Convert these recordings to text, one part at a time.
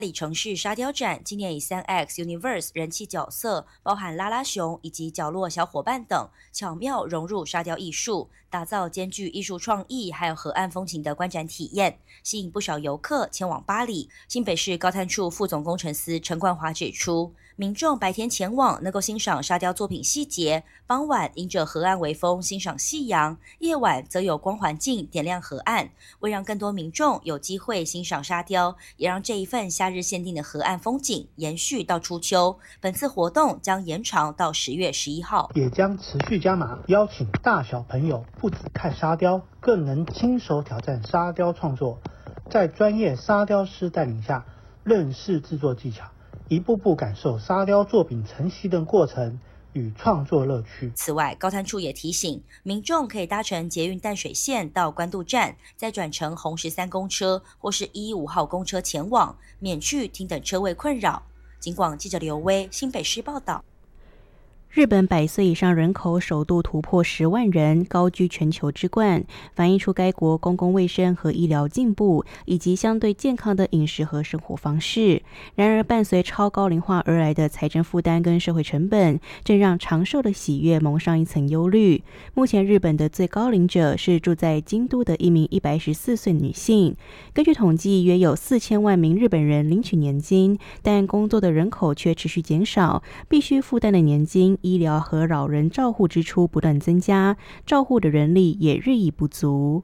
里城市沙雕展今年以 3X Universe 人气角色，包含拉拉熊以及角落小伙伴等，巧妙融入沙雕艺术，打造兼具艺术创意还有河岸风情的观展体验，吸引不少游客前往巴黎。新北市高滩处副总工程师陈冠华指出，民众白天前往能够欣赏沙雕作品细节，傍晚迎着河岸微风欣赏夕阳，夜晚则有光环镜点亮河岸。为让更多民众有机会欣赏沙雕，也让这一份夏日限定的河岸风景延续到初秋。本次活动将延长到10月11号， 也将持续加码，邀请大小朋友不只看沙雕，更能亲手挑战沙雕创作，在专业沙雕师带领下，认识制作技巧，一步步感受沙雕作品成型的过程与创作乐趣。 此外，高滩处也提醒民众可以搭乘捷运淡水线到关渡站，再转乘红13公车或是115号公车前往，免去停等车位困扰。警广记者刘威新北市报道。 日本100岁以上人口首度突破10万人，高居全球之冠，反映出该国公共卫生和医疗进步，以及相对健康的饮食和生活方式。然而，伴随超高龄化而来的财政负担跟社会成本，正让长寿的喜悦蒙上一层忧虑。目前，日本的最高龄者是住在京都的一名114岁女性。根据统计，约有4000万名日本人领取年金，但工作的人口却持续减少，必须负担的年金、医疗和老人照护支出不断增加，照护的人力也日益不足。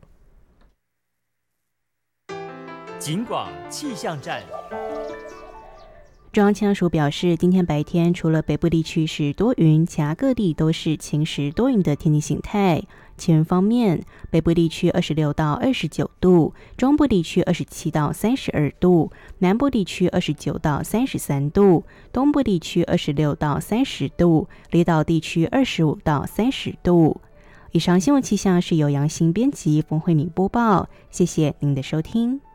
警广气象站。 中央气象署表示，今天白天除了北部地区是多云，其他各地都是晴时多云的天气形态。气温方面，北部地区26到29度，中部地区27到32度，南部地区29到33度，东部地区26到30度，离岛地区25到30度。以上新闻气象是由杨欣编辑，冯慧敏播报，谢谢您的收听。